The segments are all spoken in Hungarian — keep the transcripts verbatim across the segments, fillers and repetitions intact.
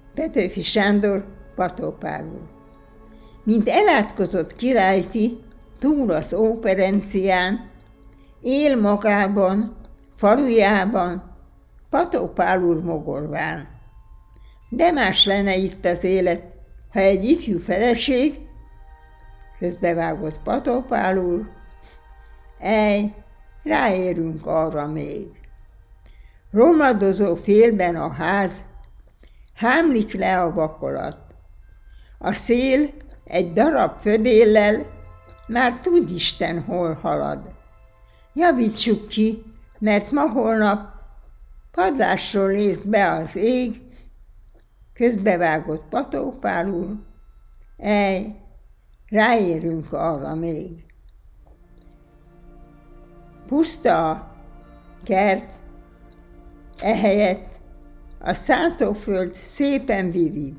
Petőfi Sándor, Pató-Pál úr. Mint elátkozott királyfi, túl az óperencián, él magában, falujában, Pató-Pál úr mogorván. De más lenne itt az élet, ha egy ifjú feleség, közbevágott Pató-Pál úr, ej, ráérünk arra még. Romladozó félben a ház, hámlik le a vakolat. A szél egy darab födéllel már tud Isten hol halad. Javítsuk ki, mert ma-holnap padlásról lészt be az ég, közbevágott Pató-Pál úr, ej, ráérünk arra még. Puszta a kert, ehelyett a szántóföld szépen virít.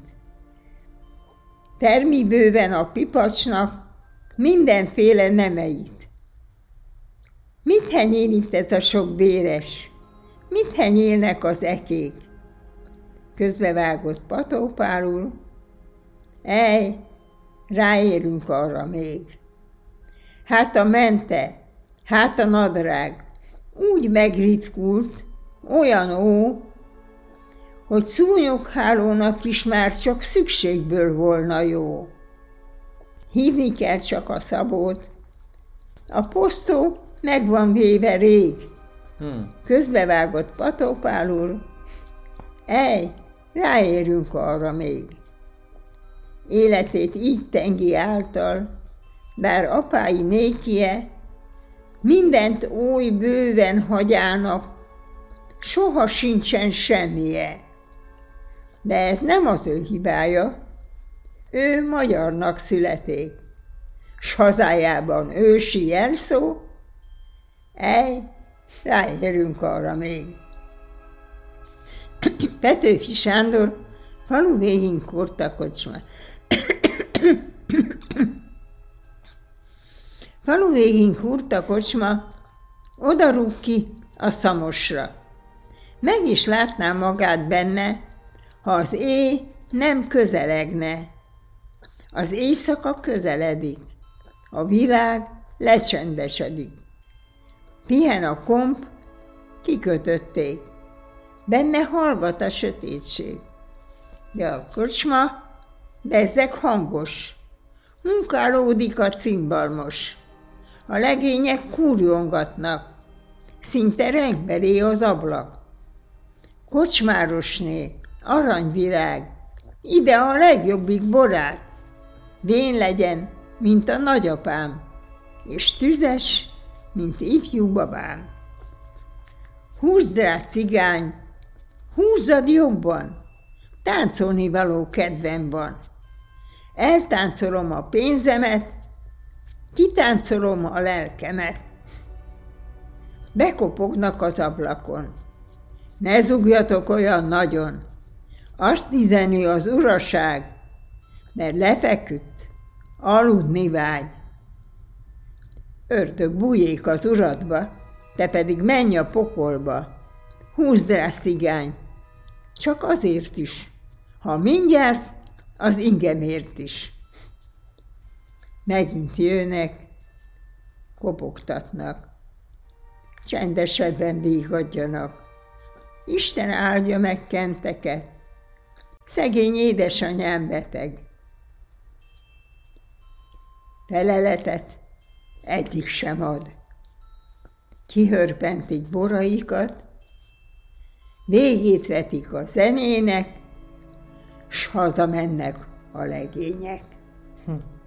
Termi bőven a pipacsnak mindenféle nemeit. Mit henyél itt ez a sok béres? Mit henyélnek az ekék? Közbevágott Pató-Pál úr, ej, ráérünk arra még. Hát a mente, hát a nadrág úgy megritkult, olyan ó, hogy szúnyoghálónak is már csak szükségből volna jó. Hívni kell csak a Szabót, a posztó meg van véve rég. Hmm. Közbevágott Pató-Pál úr, ej, ráérünk arra még. Életét így tengi által, bár apái nékie, mindent oly bőven hagyának, soha sincsen semmije. De ez nem az ő hibája, ő magyarnak születik, s hazájában ősi jelszó, ej, ráérünk arra még. Petőfi Sándor, falu végén kurta kocsma. Falu végén kurta kocsma, oda rúg ki a Szamosra. Meg is látná magát benne, ha az éj nem közelegne. Az éjszaka közeledik, a világ lecsendesedik. Pihen a komp, kikötötték, benne hallgat a sötétség. De a kocsma bezzeg hangos, munkálódik a cimbalmos. A legények kurjongatnak, szinte rengbelé az ablak. Kocsmárosné, aranyvirág, ide a legjobbik borát, vén legyen, mint a nagyapám, és tüzes, mint ifjú babám. Húzd rá, cigány, húzzad jobban, táncolni való kedvem van. Eltáncolom a pénzemet, kitáncolom a lelkemet. Bekopognak az ablakon. Ne zugjatok olyan nagyon, azt üzeni az uraság, mert lefeküdt, aludni vágy. Ördög bújék az uradba, te pedig menj a pokolba. Húzd rá, cigány, csak azért is, ha mindjárt, az ingemért is. Megint jönnek, kopogtatnak, csendesebben vígadjanak. Isten áldja meg kenteket, szegény édesanyám beteg. Feleletet eddig sem ad. Kihörpentik boraikat, végét vetik a zenének, s hazamennek a legények. Hm.